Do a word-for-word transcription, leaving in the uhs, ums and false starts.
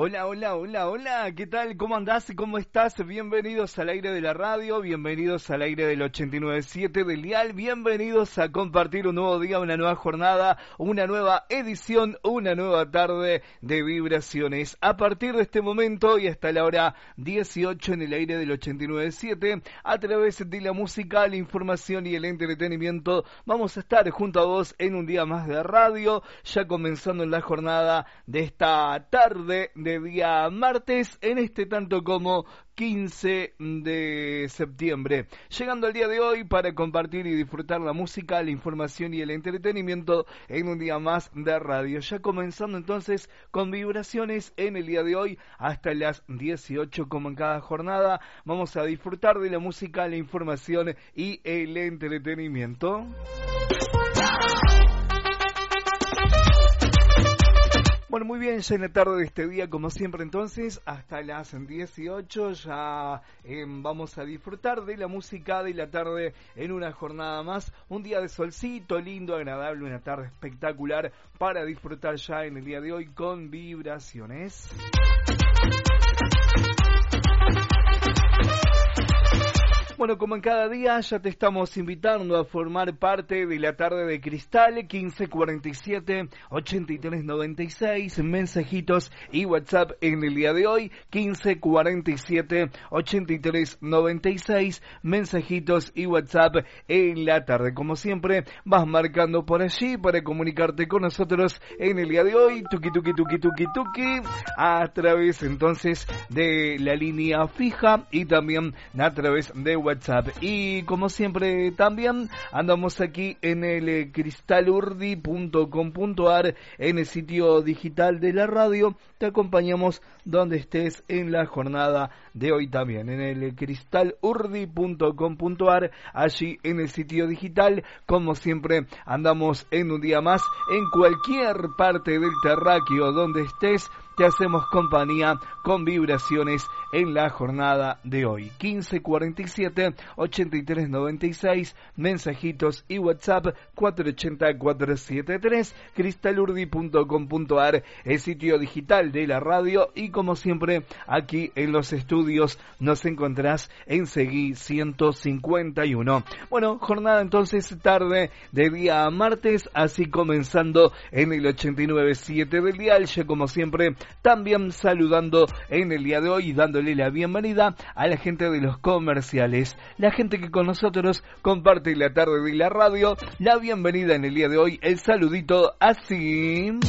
Hola, hola, hola, hola, ¿qué tal? ¿Cómo andás y cómo estás? Bienvenidos al aire de la radio, bienvenidos al aire del ochenta y nueve punto siete del dial, bienvenidos a compartir un nuevo día, una nueva jornada, una nueva edición, una nueva tarde de vibraciones. A partir de este momento y hasta la hora dieciocho en el aire del ochenta y nueve punto siete, a través de la música, la información y el entretenimiento, vamos a estar junto a vos en un día más de radio, ya comenzando en la jornada de esta tarde de día martes, en este tanto como quince de septiembre, llegando al día de hoy para compartir y disfrutar la música, la información y el entretenimiento en un día más de radio, ya comenzando entonces con vibraciones en el día de hoy hasta las dieciocho, como en cada jornada vamos a disfrutar de la música, la información y el entretenimiento. Bueno, muy bien, ya en la tarde de este día, como siempre entonces, hasta las dieciocho ya eh, vamos a disfrutar de la música de la tarde en una jornada más, un día de solcito, lindo, agradable, una tarde espectacular para disfrutar ya en el día de hoy con vibraciones. Bueno, como en cada día, ya te estamos invitando a formar parte de la tarde de Cristal, quince cuarenta y siete, ochenta y tres noventa y seis, mensajitos y WhatsApp en el día de hoy, quince cuarenta y siete, ochenta y tres noventa y seis, mensajitos y WhatsApp en la tarde. Como siempre, vas marcando por allí para comunicarte con nosotros en el día de hoy, tuki tuki tuki tuki tuki, a través entonces de la línea fija y también a través de WhatsApp. Y como siempre también andamos aquí en el cristal urdi punto com punto ar, en el sitio digital de la radio. Te acompañamos donde estés en la jornada de hoy también, en el cristal urdi punto com punto ar, allí en el sitio digital. Como siempre andamos en un día más en cualquier parte del terráqueo donde estés. Te hacemos compañía con vibraciones en la jornada de hoy. quince cuarenta y siete, ochenta y tres noventa y seis, mensajitos y WhatsApp cuatro ocho cero, cuatro siete tres, cristal urdi punto com punto ar, el sitio digital de la radio. Y como siempre, aquí en los estudios nos encontrás en Seguí ciento cincuenta y uno. Bueno, jornada entonces tarde de día martes, así comenzando en el ochenta y nueve punto siete del dial, ya como siempre también saludando en el día de hoy y dándole la bienvenida a la gente de los comerciales, la gente que con nosotros comparte la tarde de la radio. La bienvenida en el día de hoy, el saludito así.